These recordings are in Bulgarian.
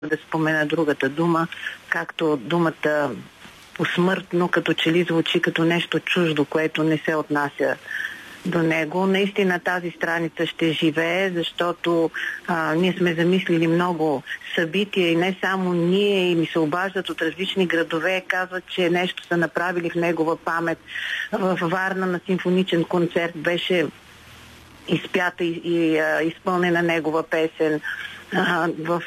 да спомена другата дума, както думата посмъртно, като че ли звучи като нещо чуждо, което не се отнася до него. Наистина тази страница ще живее, защото ние сме замислили много събития и не само ние, и ми се обаждат от различни градове, казват, че нещо са направили в негова памет. В Варна на симфоничен концерт беше изпята и изпълнена негова песен. В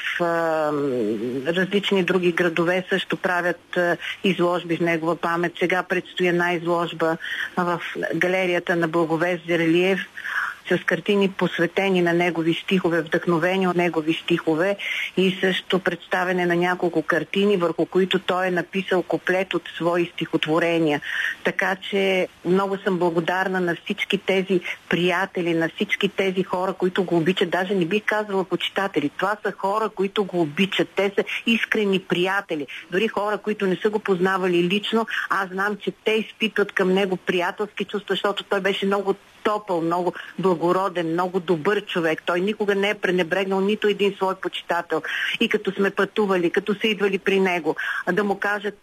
различни други градове също правят изложби в негова памет. Сега предстои една изложба в галерията на Благовест Зерелиев с картини посветени на негови стихове, вдъхновени от негови стихове, и също представяне на няколко картини, върху които той е написал куплет от свои стихотворения. Така че много съм благодарна на всички тези приятели, на всички тези хора, които го обичат. Даже не бих казала почитатели. Това са хора, които го обичат. Те са искрени приятели. Дори хора, които не са го познавали лично, аз знам, че те изпитват към него приятелски чувства, защото той беше много топъл, много благороден, много добър човек. Той никога не е пренебрегнал нито един свой почитател. И като сме пътували, като са идвали при него, да му кажат,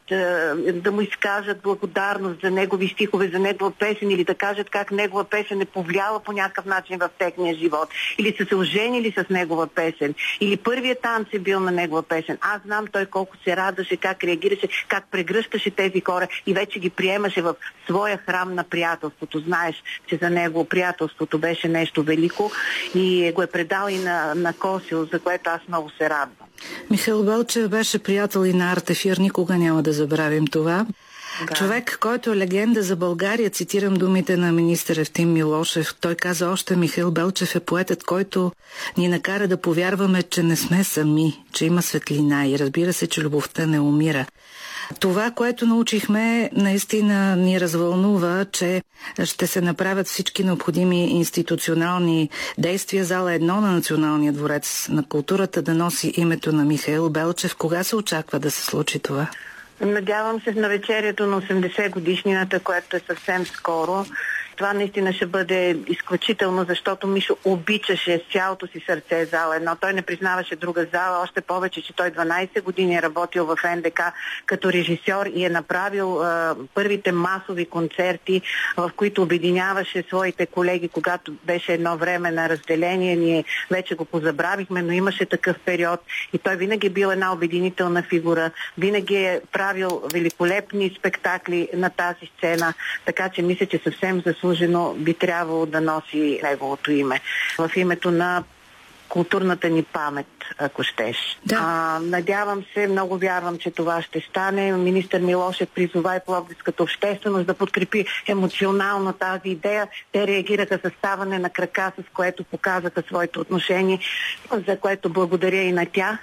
да му изкажат благодарност за негови стихове, за негова песен, или да кажат как негова песен е повлияла по някакъв начин в техния живот. Или са се оженили с негова песен. Или първият танц е бил на негова песен. Аз знам той колко се радваше, как реагираше, как прегръщаше тези хора и вече ги приемаше в своя храм на приятелството. Знаеш, че за него приятелството беше нещо велико и го е предал и на Косил, за което аз много се радвам. Михаил Белчев беше приятел и на Артефир, никога няма да забравим това. Да. Човек, който е легенда за България, цитирам думите на министър Евтим Милошев. Той каза още: Михаил Белчев е поетът, който ни накара да повярваме, че не сме сами, че има светлина и разбира се, че любовта не умира. Това, което научихме, наистина ни развълнува, че ще се направят всички необходими институционални действия. Зала 1 на Националния дворец на културата да носи името на Михаил Белчев. Кога се очаква да се случи това? Надявам се в навечерието на 80 годишнината, което е съвсем скоро. Това наистина ще бъде изключително, защото Мишо обичаше с цялото си сърце зала 1. Той не признаваше друга зала, още повече, че той 12 години е работил в НДК като режисьор и е направил първите масови концерти, в които обединяваше своите колеги, когато беше едно време на разделение. Ние вече го позабравихме, но имаше такъв период и той винаги е бил една обединителна фигура, винаги е правил великолепни спектакли на тази сцена, така че мисля, че съвсем заслужено би трябвало да носи неговото име. В името на културната ни памет, ако щеш. Да. Надявам се, много вярвам, че това ще стане. Министър Милошев призова и пловдивската общественост да подкрепи емоционално тази идея. Те реагираха със ставане на крака, с което показаха своето отношение, за което благодаря и на тях.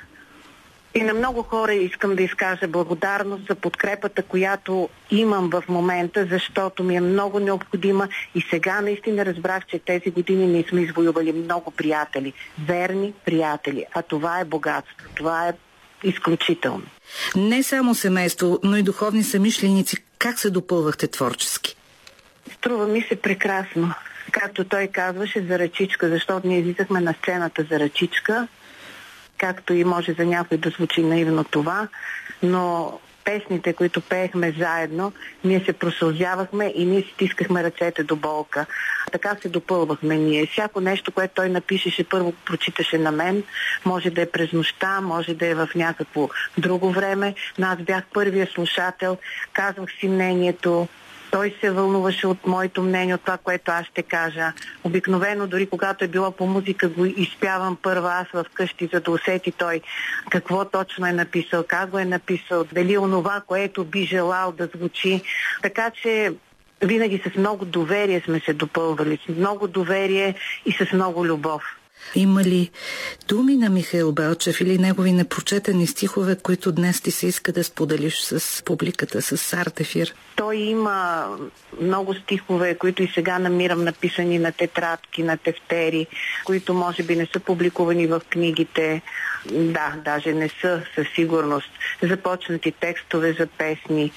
И на много хора искам да изкажа благодарност за подкрепата, която имам в момента, защото ми е много необходима и сега наистина разбрах, че тези години ние сме извоювали много приятели, верни приятели, а това е богатство, това е изключително. Не само семейство, но и духовни съмишленици. Как се допълвахте творчески? Струва ми се прекрасно. Както той казваше, за ръчичка, защото ние излизахме на сцената за ръчичка, както и може за някой да звучи наивно това, но песните, които пеехме заедно, ние се просълзявахме и ние стискахме ръцете до болка. Така се допълвахме ние. Всяко нещо, което той напишеше, първо прочиташе на мен, може да е през нощта, може да е в някакво друго време, но аз бях първия слушател, казвах си мнението. Той се вълнуваше от моето мнение, от това, което аз ще кажа. Обикновено, дори когато е било по музика, го изпявам първа аз в къщи, за да усети той какво точно е написал, как го е написал, дали онова, което би желал да звучи. Така че винаги с много доверие сме се допълвали, с много доверие и с много любов. Има ли думи на Михаил Белчев или негови непрочетени стихове, които днес ти се иска да споделиш с публиката, с Артефир? Той има много стихове, които и сега намирам написани на тетрадки, на тефтери, които може би не са публикувани в книгите. Да, даже не са със сигурност. Започнати текстове за песни.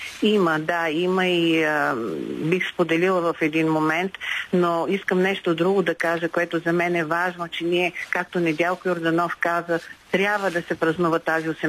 Има и бих споделила в един момент, но искам нещо друго да кажа, което за мен е важно, че ние, както Недялко Йорданов каза, трябва да се празнува тази